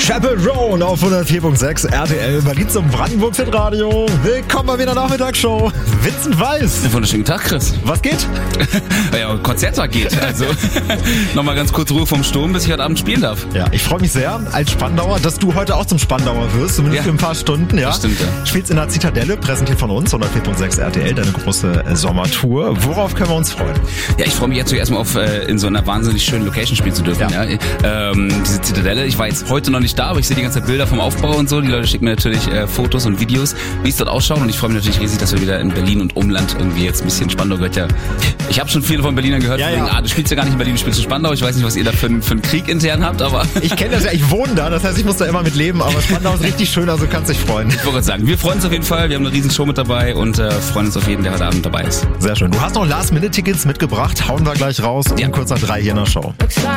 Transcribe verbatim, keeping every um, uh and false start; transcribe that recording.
Chaperone auf hundertvier Komma sechs R T L Berlin zum Brandenburg Radio. Willkommen bei wieder Nachmittagsshow. Vincent Weiss. Ja, wunderschönen Tag, Chris. Was geht? Ja, Konzerttag geht. Also nochmal ganz kurz Ruhe vom Sturm, bis ich heute Abend spielen darf. Ja, ich freue mich sehr als Spandauer, dass du heute auch zum Spandauer wirst, zumindest ja. für ein paar Stunden. Ja, das stimmt, ja. Spielst in der Zitadelle, präsentiert von uns, hundertvier Komma sechs R T L, deine große Sommertour. Worauf können wir uns freuen? Ja, ich freue mich jetzt zuerst mal auf, äh, in so einer wahnsinnig schönen Location spielen zu dürfen. Ja. Ja. Ähm, diese Zitadelle, ich war jetzt heute noch nicht da, aber ich sehe die ganze Zeit Bilder vom Aufbau und so. Die Leute schicken mir natürlich äh, Fotos und Videos, wie es dort ausschaut. Und ich freue mich natürlich riesig, dass wir wieder in Berlin und Umland irgendwie jetzt ein bisschen Spandau gehört ja. Ich habe schon viele von Berlinern gehört, ja, wegen, ja. ah, du spielst ja gar nicht in Berlin, du spielst in Spandau. Ich weiß nicht, was ihr da für, für einen Krieg intern habt, aber... Ich kenne das ja, ich wohne da, das heißt, ich muss da immer mit leben, aber Spandau ist richtig schön, also kannst dich freuen. Ich wollte sagen, wir freuen uns auf jeden Fall, wir haben eine riesen Show mit dabei und äh, freuen uns auf jeden, der heute Abend dabei ist. Sehr schön. Du hast noch Last-Minute-Tickets mitgebracht, hauen wir gleich raus, um ja. kurz nach drei hier in der Show.